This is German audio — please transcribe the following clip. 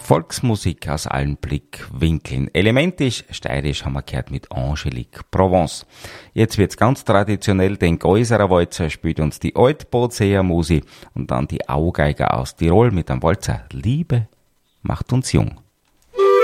Volksmusik aus allen Blickwinkeln. Elementisch, steirisch haben wir gehört mit Angelique Provence. Jetzt wird's ganz traditionell, den Geuserer Walzer spielt uns die Altbodseer Musi und dann die Augeiger aus Tirol mit einem Walzer. Liebe macht uns jung.